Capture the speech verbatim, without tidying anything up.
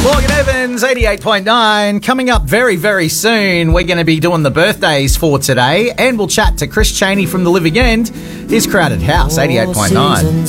Morgan Evans, eighty-eight point nine. Coming up very, very soon, we're going to be doing the birthdays for today, and we'll chat to Chris Chaney from The Living End. His Crowded House, eighty-eight point nine.